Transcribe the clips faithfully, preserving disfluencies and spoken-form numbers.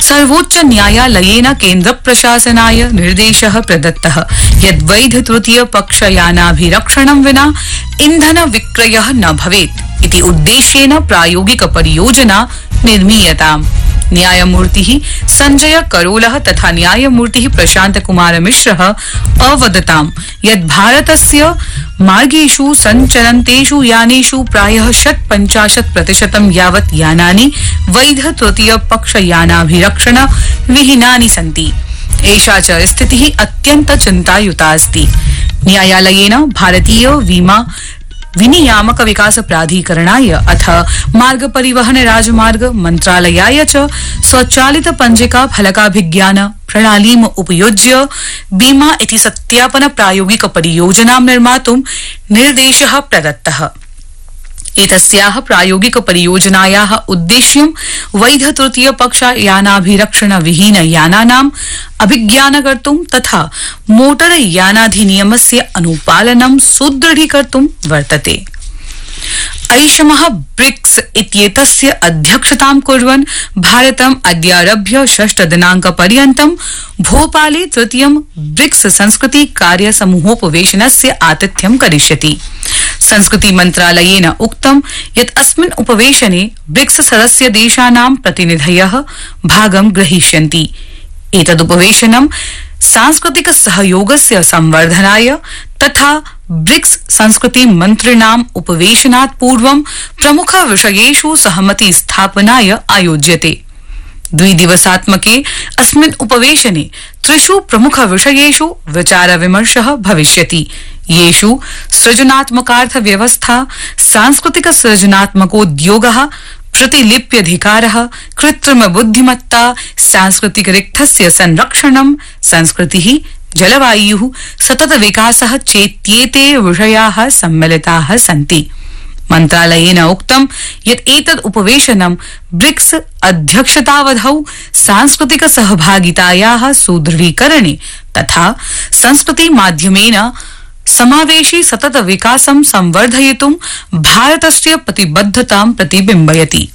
सर्वोच्च न्यायालयेन केन्द्र प्रशासनाय निर्देशः प्रदत्तः यत् वैध तृतीय पक्षयानाभिरक्षणं विना इन्धन विक्रयः न भवेत् इति उद्देश्येन प्रायोगिक परियोजना निर्मीयताम्। न्यायमूर्तिः संजय करोलः तथा न्यायमूर्तिः प्रशांत कुमार मिश्रः अवदताम् यत् भारतस्य मार्गेषु सञ्चलन्तेषु यानेषु प्रायः षट्पञ्चाशत् प्रतिशतं यावत् यानानि वैध तृतीय पक्षयानाभिरक्षण विहीनानि सन्ति। एषा च स्थितिः अत्यन्त चिन्तायुता अस्ति। न्यायालयेन भारतीय बीमा विनियामक विकास प्राधिकरणाय अथ मार्ग परिवहन राजमार्ग मन्त्रालयाय च स्वचालित पंजिका फलकाभिज्ञान प्रणालीम् उपयुज्य बीमा इति सत्यापन प्रायोगिक परियोजनां निर्मातुं निर्देशः प्रदत्तः। एतस्याः प्रायोगिक परियोजनायाः उद्देश्यं वैध तृतीय पक्ष यानाभिरक्षण विहीन यानानाम् अभिज्ञानकर्तुं तथा मोटर यानाधिनियमस्य अनुपालनं सुदृढीकर्तुं वर्तते। ऐषमः ब्रिक्स इत्येतस्य अध्यक्षतां कुर्वन् भारतम् अद्यारभ्य षष्ठ दिनांकपर्यन्तं भोपाले तृतीयं ब्रिक्स संस्कृति कार्य समूहोपवेशनस्य आतिथ्यं करिष्यति। संस्कृति मन्त्रालयेन उक्तं यत् अस्मिन् उपवेशने ब्रिक्स सदस्य देशानां प्रतिनिधयः भागं ग्रहीष्यन्ति। एतदुपवेशनं सांस्कृतिक सहयोगस्य संवर्धनाय तथा ब्रिक्स संस्कृति मन्त्रिणाम् उपवेशनात् पूर्वं प्रमुख विषयेषु सहमति स्थापनाय आयोज्यते। द्विदिवसात्मके अस्मिन् उपवेशने त्रिषु प्रमुख विषयेषु विचार विमर्शः भविष्यति, येषु सृजनात्मकार्थ व्यवस्था, सांस्कृतिक सृजनात्मकोद्योगः, प्रतिलिप्यधिकारः, कृत्रिम बुद्धिमत्ता, सांस्कृतिक रिक्थस्य संरक्षणं, संस्कृतिः, जलवायुः, सतत विकासः चेत्येते विषयाः सम्मिलिताः सन्ति। मन्त्रालयेन उक्तं यत् एतद् उपवेशनं ब्रिक्स अध्यक्षतावधौ सांस्कृतिक सहभागितायाः सुदृढीकरणे तथा संस्कृति माध्यमेन समावेशी सतत विकासं संवर्धयितुं भारतस्य प्रतिबद्धतां प्रतिबिम्बयति।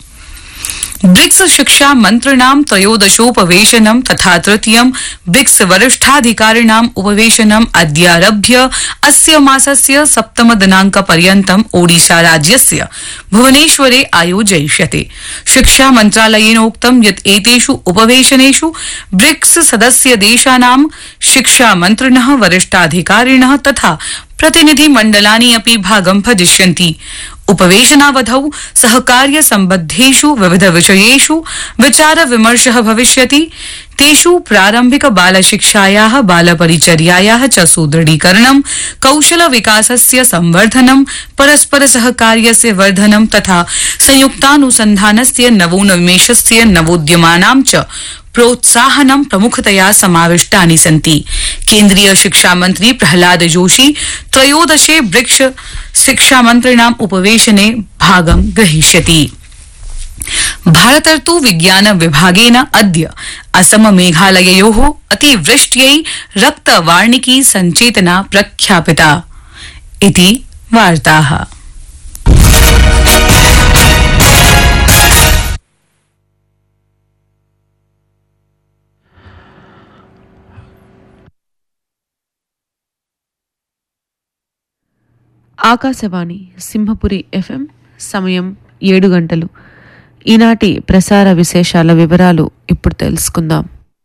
ब्रिक्स शिक्षा मन्त्रिणां त्रयोदशोपवेशनं तथा तृतीयं ब्रिक्स वरिष्ठाधिकारिणाम् उपवेशनम् अद्यारभ्य अस्य मासस्य सप्तम दिनांकपर्यन्तम् ओडिशा राज्यस्य भुवनेश्वरे आयोजयिष्यते। शिक्षा मन्त्रालयेन उक्तं यत् एतेषु उपवेशनेषु ब्रिक्स सदस्य देशानां शिक्षा मन्त्रिणः, वरिष्ठाधिकारिणः तथा प्रतिनिधि मण्डलानि अपि भागं भजिष्यन्ति। उपवेशनावधौ सहकार्य सम्बद्धेषु विविध विषयेषु विचार विमर्शः भविष्यति। तेषु प्रारम्भिक बाल शिक्षायाः, बाल परिचर्यायाः च सुदृढीकरणं, कौशल विकासस्य संवर्धनं, परस्पर सहकार्यस्य वर्धनं तथा संयुक्तानुसन्धानस्य नवोन्मेषस्य नवोद्यमानां च प्रोत्साहनं प्रमुखतया समाविष्टानि सन्ति। केन्द्रीय शिक्षा मंत्री प्रहलाद जोशी त्रयोदशे ब्रिक्स शिक्षा मन्त्रिणाम् उपवेशने भागं ग्रहीष्यति। भारतर्तु विज्ञान विभागेन अद्य असम मेघालययोः अतिवृष्ट्यै रक्तवार्णिकी संचेतना प्रख्यापिता इति वार्ताः। ఆకాశవాణి సింహపురి ఎఫ్ఎం సమయం ఏడు గంటలు. ఈనాటి ప్రసార విశేషాల వివరాలు ఇప్పుడు తెలుసుకుందాం.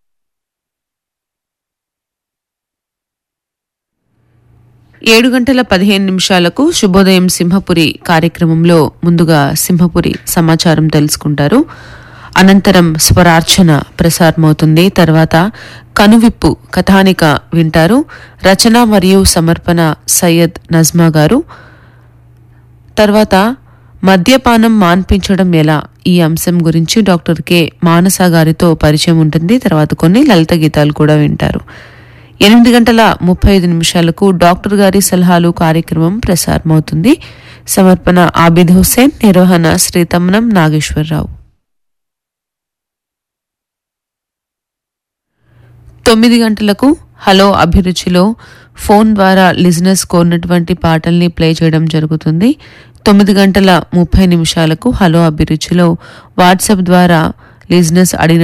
ఏడు గంటల పదిహేను నిమిషాలకు శుభోదయం సింహపురి కార్యక్రమంలో ముందుగా సింహపురి సమాచారం తెలుసుకుంటారు. అనంతరం స్వరార్చన ప్రసారమవుతుంది. తర్వాత కనువిప్పు కథానిక వింటారు. రచన మరియు సమర్పణ సయ్యద్ నజ్మా గారు. తర్వాత మద్యపానం మాన్పించడం ఎలా, ఈ అంశం గురించి డాక్టర్ కె మానస గారితో పరిచయం ఉంటుంది. తర్వాత కొన్ని లలిత గీతాలు కూడా వింటారు. ఎనిమిది గంటల ముప్పై ఐదు నిమిషాలకు డాక్టర్ గారి సలహాలు కార్యక్రమం ప్రసారమవుతుంది. సమర్పణ ఆబిద్ హుస్సేన్, నిర్వహణ శ్రీ తమ్మనం నాగేశ్వరరావు. తొమ్మిది గంటలకు హలో అభిరుచిలో ఫోన్ ద్వారా లిజనర్స్ కోరినటువంటి పాటల్ని ప్లే చేయడం జరుగుతుంది. తొమ్మిది గంటల ముప్పై నిమిషాలకు హలో అభిరుచిలో వాట్సాప్ ద్వారా లిజనర్స్ అడిగిన